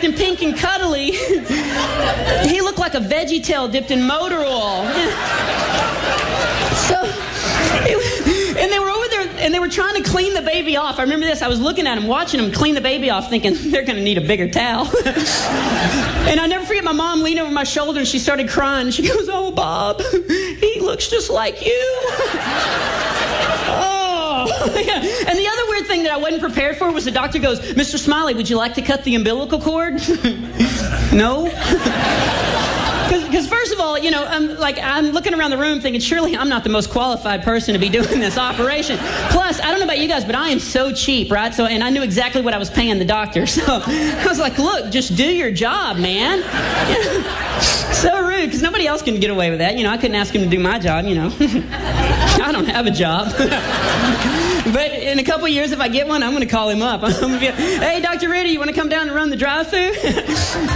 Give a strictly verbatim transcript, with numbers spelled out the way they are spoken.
acting pink and cuddly. He looked like a veggie tail dipped in motor oil. So, it, and they were over there, and they were trying to clean the baby off. I remember this. I was looking at him, watching him clean the baby off, thinking, they're going to need a bigger towel. And I never forget, my mom leaned over my shoulder, and she started crying. She goes, oh, Bob, he looks just like you. Oh. And the other weird thing that I wasn't prepared for was the doctor goes, Mister Smiley, would you like to cut the umbilical cord? No? Because first of all, you know, I'm like I'm looking around the room thinking, surely I'm not the most qualified person to be doing this operation. Plus, I don't know about you guys, but I am so cheap, right? So, and I knew exactly what I was paying the doctor. So I was like, look, just do your job, man. So rude, because nobody else can get away with that. You know, I couldn't ask him to do my job, you know. I don't have a job. But in a couple years, if I get one, I'm going to call him up. I'm going to be, hey, Doctor Ritty, you want to come down and run the drive-thru?